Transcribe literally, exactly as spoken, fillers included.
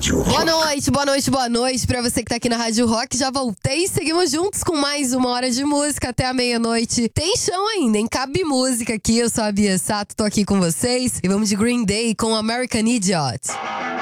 Rádio Rock. Boa noite, boa noite, boa noite pra você que tá aqui na Rádio Rock. Já voltei e seguimos juntos com mais uma hora de música até a meia-noite. Tem chão ainda, hein? Cabe música aqui. Eu sou a Bia Sato, tô aqui com vocês. E vamos de Green Day com American Idiot.